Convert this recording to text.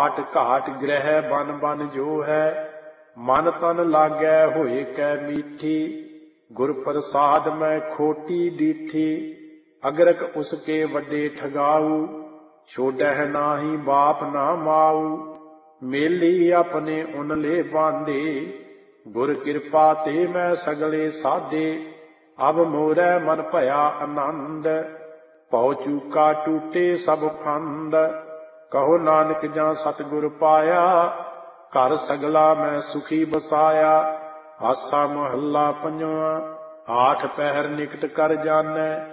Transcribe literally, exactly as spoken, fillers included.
घाट घाट ग्रह बन बन जो है, मन तन लागै होए कै मीठी, गुर प्रसाद मैं खोटी डीठी। अगरक उसके वड्डे ठगाऊ, छोड़ह नाही बाप ना माऊ। मेली अपने उन ले बांधे, गुर कृपा ते मैं सगले साधे। अब मोरै मन भया आनंद, भौ चूका टूटे सब फंद। कहो नानक जां सतगुर पाया, घर सगला मैं सुखी बसाया। आसा महला पंजवा, आठ पहर निकट कर जानै,